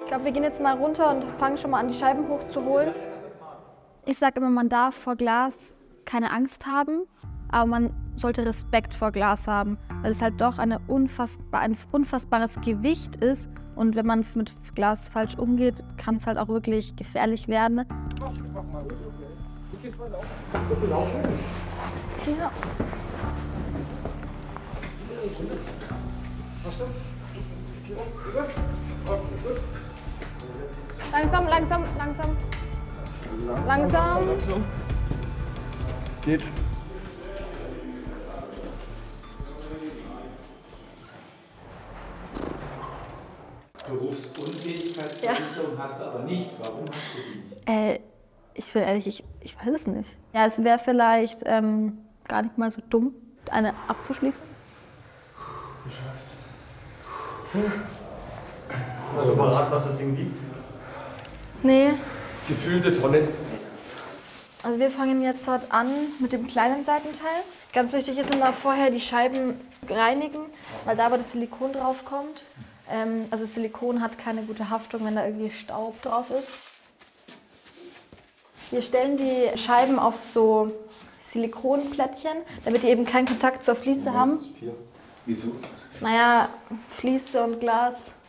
glaube, wir gehen jetzt mal runter und fangen schon mal an, die Scheiben hochzuholen. Ich sage immer, man darf vor Glas keine Angst haben, aber man sollte Respekt vor Glas haben, weil es halt doch ein unfassbares Gewicht ist. Und wenn man mit Glas falsch umgeht, kann es halt auch wirklich gefährlich werden. Ja. Langsam, langsam, langsam. Langsam. Geht. Berufsunfähigkeitsversicherung hast du aber nicht. Warum hast du die nicht? Ich bin ehrlich, ich weiß es nicht. Ja, es wäre vielleicht gar nicht mal so dumm, eine abzuschließen. Geschafft. Also verraten, was das Ding wiegt? Nee. Gefühlte Tonne. Also wir fangen jetzt halt an mit dem kleinen Seitenteil. Ganz wichtig ist immer vorher die Scheiben reinigen, weil da aber das Silikon drauf kommt. Also Silikon hat keine gute Haftung, wenn da irgendwie Staub drauf ist. Wir stellen die Scheiben auf so Silikonplättchen, damit die eben keinen Kontakt zur Fliese haben. Wieso? Naja, Fliese und Glas